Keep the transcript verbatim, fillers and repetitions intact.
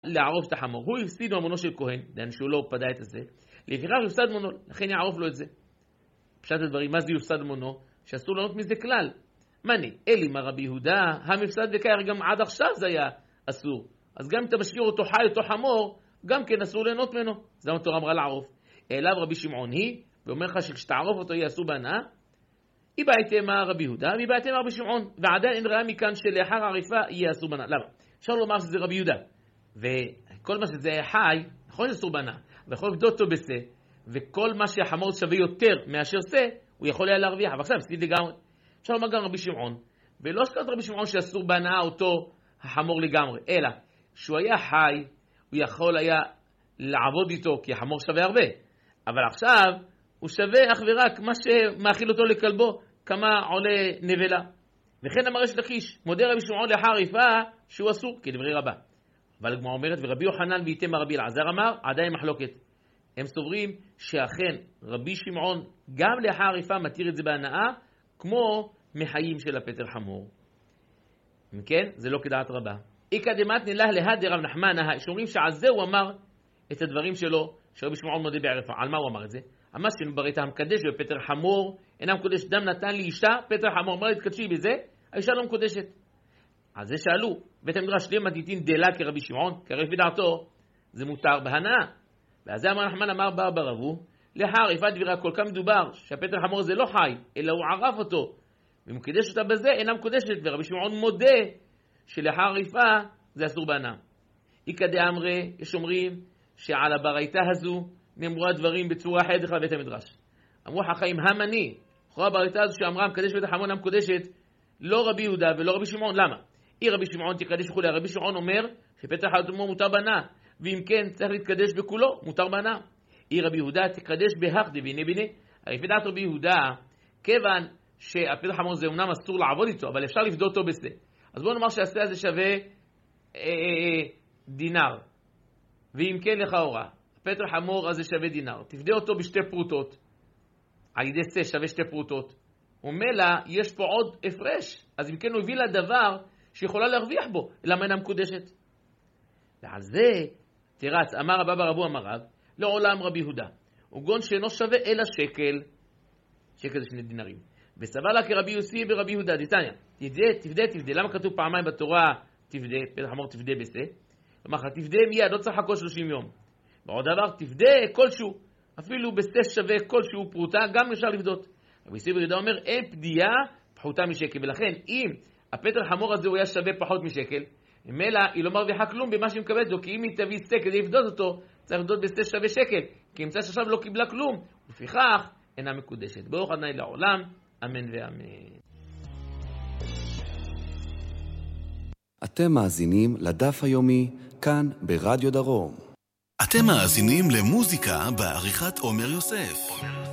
לערוף את החמור. הוא הפסיד ממונו של כהן, דן שהוא לא פדע את זה, לפיכך יופסד מונו, לכן יערוף לו את זה. פשט הדברים, מה זה יופסד מונו? שאסור לענות מזה כלל. מני, אלי מה רבי יהודה, המפסד וקר גם עד עכשיו זה היה אסור. אז גם אם אתה משאיר אותו חי, אותו חמור, גם כן אסור לענות ממנו. זה מה תורה אמרה לערוף. אליו רבי שמעון היא, ואומר לך שכשתערוף אותו יהיה אסור בהנאה. היא בעייתם מה רבי יהודה, היא בעייתם מה רבי שמעון, ועדיין אין ראה מכאן שלאחר העריפה יהיה אסור בהנאה. למה? אפשר לומר שזה רבי יהודה. וכל מה שזה חי, נכון שאסור בהנאה, ויכול לבדות אותו בשה, וכל מה שהחמור שווה יותר מאשר שה, הוא יכול היה להרוויח, ועכשיו הפסיד לגמרי. אפשר לומר גם רבי שמעון, ולא שקראת רבי שמעון שאסור בהנאה אותו החמור לגמרי, אלא שהוא היה חי, הוא יכול היה לעבוד איתו, כי החמור שווה הרבה, אבל עכשיו הוא שווה אך ורק מה שמאכיל אותו לכלבו, כמה עולה נבלה. וכן אמר יש לחיש, מודה רבי שמעון לאחר עריפה שהוא אסור, כדברי רבה. אבל הגמרא אומרת, ורבי יוחנן ואיתם רבי אלעזר אמר, עדיין מחלוקת. הם סוברים שאכן רבי שמעון גם לאחר עריפה מתיר את זה בהנאה, כמו מחיים של הפטר חמור. כן, זה לא כדעת רבה. איקא דמת נלך להד רב נחמן, שאומרים שעל זה הוא אמר את הדברים שלו, שרבי שמעון מודה בעריפה. על מה הוא אמר את זה? אמר שבברית המקדש בפטר חמור, אינה מקודש, דם נתן לי אישה, פטר חמור, אמר תקדשי בזה, האישה לא מקודשת. על זה שאלו, בית המדרש שלי מתיתין דלה כרבי שמעון, כרבי לפי דעתו, זה מותר בהנאה. ואז זה אמר נחמן אמר בר ברבו, לאחר עריפה דבירה כל כך מדובר, שהפטר חמור זה לא חי, אלא הוא ערף אותו, ומקדש אותה בזה, אינה מקודשת, ורבי שמעון מודה שלאחר עריפה זה אסור בהנאה. איקא דאמרי, יש אומרים שעל הברייתא הזו נאמרו הדברים בצורה אחרת בכלל בית המדרש. אמרו חכמים המני, אחרי הברייתא הזו שאמרה מקדש פטר חמור אינה מקודשת, לא רבי יהודה ולא רבי שמעון. למה? אי רבי שמעון תקדש וכולי. רבי שמעון אומר שפטר חמור מותר בהנאה, ואם כן צריך להתקדש בכולו, מותר בהנאה. אי רבי יהודה תקדש בהחד והנה בינה. הרי לפי דעת רבי יהודה, כיוון שהפטר חמור זה אומנם אסור לעבוד איתו, אבל אפשר לפדות אותו בשה. אז בואו נאמר שהשה הזה שווה אה, אה, דינר, ואם כן לכאורה הפטר חמור הזה שווה דינר, תפדה אותו בשתי פרוטות, על ידי שה שווה שתי פרוטות, ומלא יש פה עוד הפרש, אז אם כן הוא הביא לה דבר שיכולה להרוויח בו, למה אינה מקודשת? ועל זה תירץ, אמר רבא ברבו אמר רב, לעולם רבי יהודה, וגון שאינו שווה אלא שקל, שקל זה שני דינרים, וסבר לה כרבי יוסי ורבי יהודה, דיתניה, תפדה, תפדה, תפדה, למה כתוב פעמיים בתורה, תפדה, פטר חמור תפדה בשה, כלומר, תפדה מיד, לא צריך לחכות שלושים יום, ועוד דבר, תפדה כלשהו, אפילו בשה שווה כלשהו פרוטה, גם אפשר לפדות. רבי יוסי ויהודה אומר, אין פדיעה פחותה משקל, ולכן אם הפטר חמור הזה הוא היה שווה פחות משקל, ממילא היא לא מרוויחה כלום במה שהיא מקבלת לו, כי אם היא תביא שה כדי לפדות אותו, צריך לפדות בשה שווה שקל, כי אמצא שעכשיו לא קיבלה כלום, ולפיכך אינה מקודשת. ברוך ה' לעולם, אמן ואמן. אתם מאזינים לדף היומי כאן ברדיו דרום. אתם מאזינים למוזיקה בעריכת עומר יוסף.